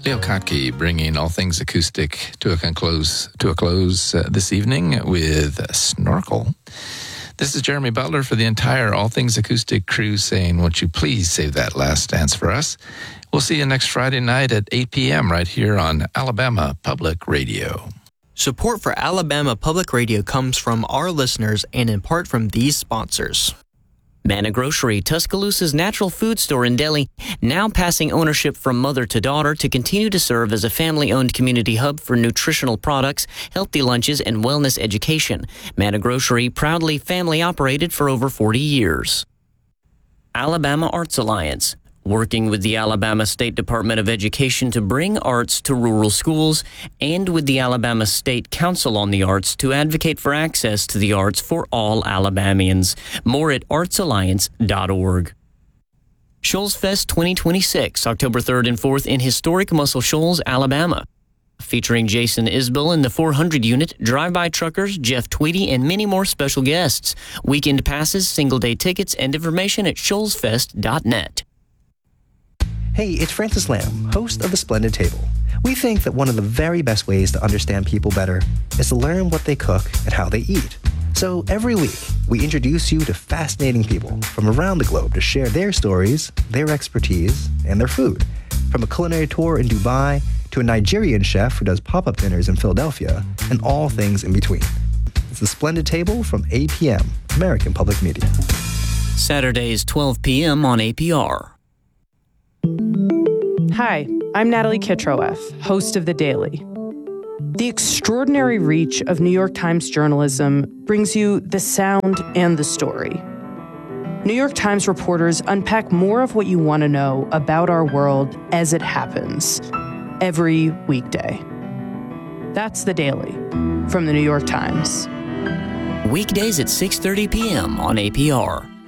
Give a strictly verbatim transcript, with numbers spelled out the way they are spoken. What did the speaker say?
Leo Kottke bringing all things acoustic to a close to a close uh, this evening with Snorkel. This is Jeremy Butler for the entire All Things Acoustic crew saying, won't you please save that last dance for us? We'll see you next Friday night at eight p.m. right here on Alabama Public Radio. Support for Alabama Public Radio comes from our listeners and in part from these sponsors. Manna Grocery, Tuscaloosa's natural food store in Delhi, now passing ownership from mother to daughter to continue to serve as a family-owned community hub for nutritional products, healthy lunches, and wellness education. Manna Grocery, proudly family-operated for over forty years. Alabama Arts Alliance, working with the Alabama State Department of Education to bring arts to rural schools, and with the Alabama State Council on the Arts to advocate for access to the arts for all Alabamians. More at arts alliance dot org. Shoals Fest twenty twenty-six, October third and fourth in historic Muscle Shoals, Alabama. Featuring Jason Isbell in the four hundred unit, drive-by truckers, Jeff Tweedy, and many more special guests. Weekend passes, single-day tickets, and information at shoals fest dot net. Hey, it's Francis Lamb, host of The Splendid Table. We think that one of the very best ways to understand people better is to learn what they cook and how they eat. So every week, we introduce you to fascinating people from around the globe to share their stories, their expertise, and their food. From a culinary tour in Dubai to a Nigerian chef who does pop-up dinners in Philadelphia, and all things in between. It's The Splendid Table from eight p.m., American Public Media. Saturdays, twelve p.m. on A P R. Hi, I'm Natalie Kitroeff, host of The Daily. The extraordinary reach of New York Times journalism brings you the sound and the story. New York Times reporters unpack more of what you want to know about our world as it happens, every weekday. That's The Daily from The New York Times. Weekdays at six thirty p.m. on A P R.